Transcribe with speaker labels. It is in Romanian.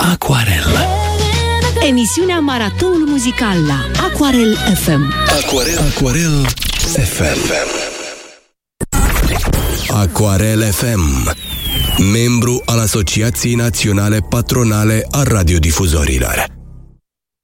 Speaker 1: Aquarel.
Speaker 2: Emisiunea Maratonul Muzical la Aquarel FM.
Speaker 1: Aquarel FM. Aquarel FM, membru al Asociației Naționale Patronale a Radiodifuzorilor.